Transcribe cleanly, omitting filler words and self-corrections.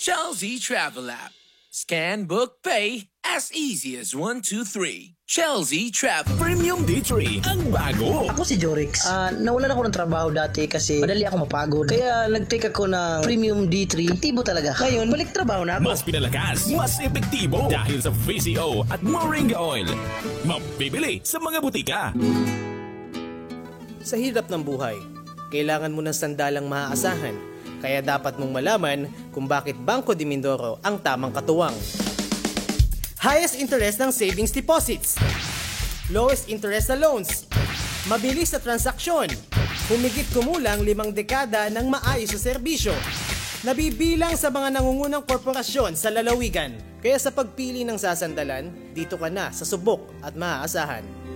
Chelsea Travel App. Scan, book, pay as easy as 1, 2, 3. Chelsea Travel. Premium D3 ang bago. Ako si Jorix. Nawalan ako ng trabaho dati kasi madali ako mapagod. Kaya nag-take ako ng Premium D3. Aktibo talaga. Ngayon, balik trabaho na ako. Mas pinalakas, mas epektibo dahil sa VCO at Moringa Oil. Mabibili sa mga butika. Sa hirap ng buhay, kailangan mo ng sandalang maaasahan. Kaya dapat mong malaman kung bakit Bangko de Mindoro ang tamang katuwang. Highest interest ng savings deposits. Lowest interest sa loans. Mabilis sa transaksyon. Humigit kumulang 5 dekada ng maayos sa serbisyo. Nabibilang sa mga nangungunang korporasyon sa lalawigan. Kaya sa pagpili ng sasandalan, dito ka na sa subok at maaasahan.